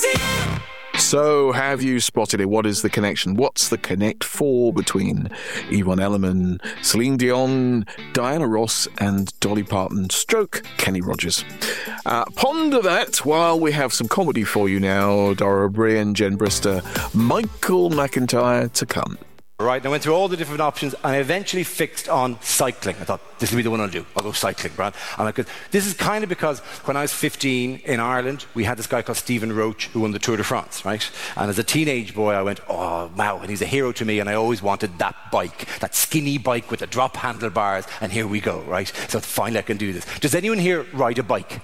So, have you spotted it? What is the connection? What's the connect for between Yvonne Elliman, Celine Dion, Diana Ross and Dolly Parton stroke Kenny Rogers? Ponder that while we have some comedy for you now. Dara O'Brien, Jen Brister, Michael McIntyre to come. Right, and I went through all the different options and I eventually fixed on cycling. I thought, this will be the one I'll do. I'll go cycling, right? And this is kind of because when I was 15 in Ireland, we had this guy called Stephen Roach who won the Tour de France, right? And as a teenage boy, I went, oh, wow, and he's a hero to me, and I always wanted that bike, that skinny bike with the drop handlebars, and here we go, right? So finally I can do this. Does anyone here ride a bike?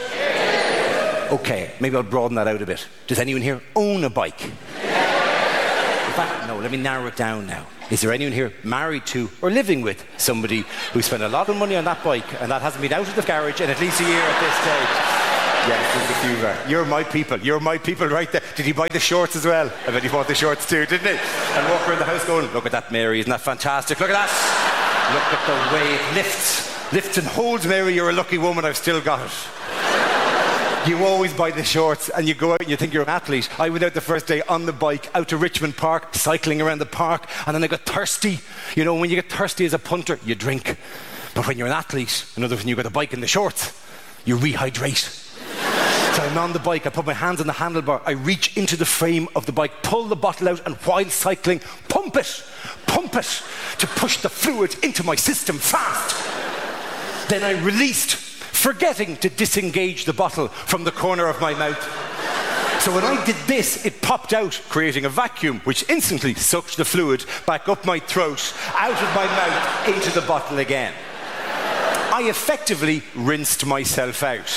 Okay, maybe I'll broaden that out a bit. Does anyone here own a bike? No, let me narrow it down now. Is there anyone here married to or living with somebody who spent a lot of money on that bike and that hasn't been out of the garage in at least a year at this stage? Yes, there's a few there. You're my people. You're my people right there. Did he buy the shorts as well? I bet he bought the shorts too, didn't he? And walk around the house going, look at that, Mary. Isn't that fantastic? Look at that. Look at the way it lifts and holds, Mary. You're a lucky woman. I've still got it. You always buy the shorts and you go out and you think you're an athlete. I went out the first day on the bike out to Richmond Park, cycling around the park, and then I got thirsty. You know, when you get thirsty as a punter, you drink. But when you're an athlete, in other words, when you've got the bike in the shorts, you rehydrate. So I'm on the bike, I put my hands on the handlebar, I reach into the frame of the bike, pull the bottle out, and while cycling, pump it to push the fluid into my system fast. Then I released, forgetting to disengage the bottle from the corner of my mouth. So when I did this, it popped out, creating a vacuum, which instantly sucked the fluid back up my throat, out of my mouth, into the bottle again. I effectively rinsed myself out.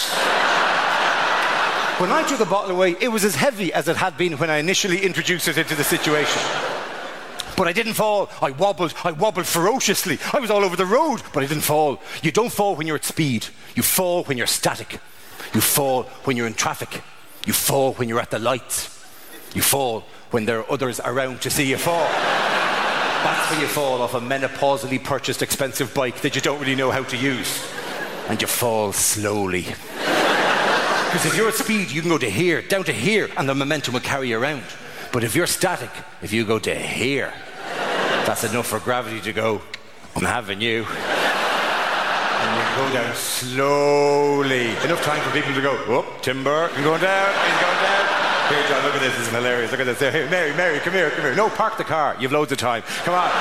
When I took the bottle away, it was as heavy as it had been when I initially introduced it into the situation. But I didn't fall. I wobbled ferociously. I was all over the road, but I didn't fall. You don't fall when you're at speed. You fall when you're static. You fall when you're in traffic. You fall when you're at the lights. You fall when there are others around to see you fall. That's when you fall off a menopausally purchased expensive bike that you don't really know how to use. And you fall slowly. Because if you're at speed, you can go to here, down to here, and the momentum will carry you around. But if you're static, if you go to here, that's enough for gravity to go, I'm having you. And you go down slowly. Enough time for people to go, oh, timber, he's going down, he's going down. Here, John, look at this is hilarious. Look at this. Here, Mary, come here. No, park the car. You've loads of time. Come on.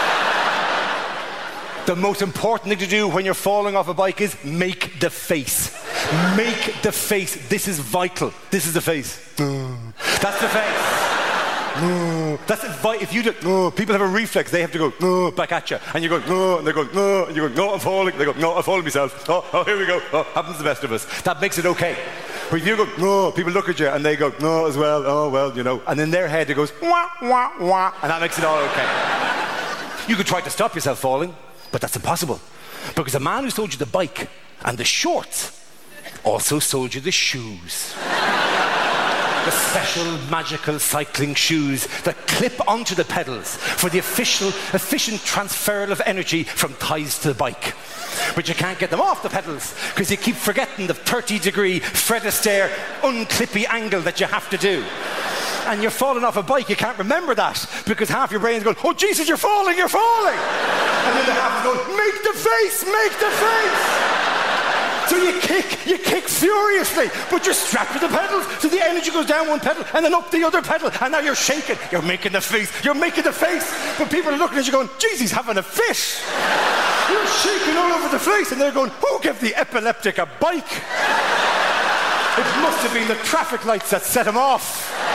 The most important thing to do when you're falling off a bike is make the face. Make the face. This is vital. This is the face. That's the face. That's it. If you do, people have a reflex. They have to go back at you, and you go and they go and you go no, I'm falling. They go no, I'm falling myself. Oh, here we go. Oh, happens to the best of us. That makes it okay. But if you go no, people look at you and they go no as well. Oh well, you know. And in their head it goes wah wah wah, and that makes it all okay. You could try to stop yourself falling, but that's impossible because the man who sold you the bike and the shorts also sold you the shoes. The special magical cycling shoes that clip onto the pedals for the efficient transfer of energy from thighs to the bike. But you can't get them off the pedals because you keep forgetting the 30-degree Fred Astaire unclippy angle that you have to do. And you're falling off a bike, you can't remember that because half your brain's going, oh Jesus, you're falling. And then the half is going, make the face. So you kick furiously, but you're strapped to the pedals. So the energy goes down one pedal and then up the other pedal, and now you're shaking. You're making the face. But people are looking at you going, geez, he's having a fit. You're shaking all over the place, and they're going, who gave the epileptic a bike? It must have been the traffic lights that set him off.